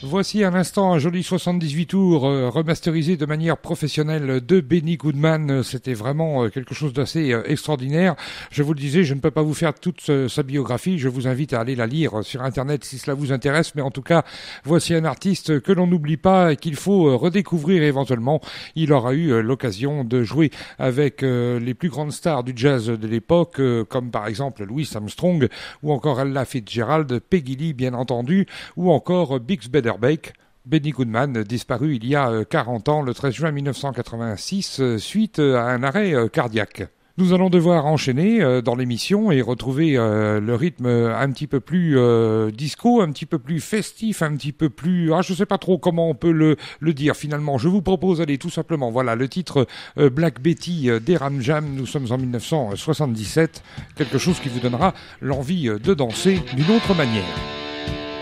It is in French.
Voici un instant un joli 78 tours remasterisé de manière professionnelle de Benny Goodman. C'était vraiment quelque chose d'assez extraordinaire. Je vous le disais, je ne peux pas vous faire toute sa biographie. Je vous invite à aller la lire sur Internet si cela vous intéresse. Mais en tout cas, voici un artiste que l'on n'oublie pas et qu'il faut redécouvrir éventuellement. Il aura eu l'occasion de jouer avec les plus grandes stars du jazz de l'époque, comme par exemple Louis Armstrong ou encore Ella Fitzgerald, Peggy Lee bien entendu, ou encore Bix Beiderbecke. Benny Goodman, disparu il y a 40 ans, le 13 juin 1986, suite à un arrêt cardiaque. Nous allons devoir enchaîner dans l'émission et retrouver le rythme un petit peu plus disco, un petit peu plus festif, un petit peu plus... je ne sais pas trop comment on peut le dire finalement. Je vous propose, allez, tout simplement, voilà, le titre Black Betty des Ram Jam. Nous sommes en 1977, quelque chose qui vous donnera l'envie de danser d'une autre manière.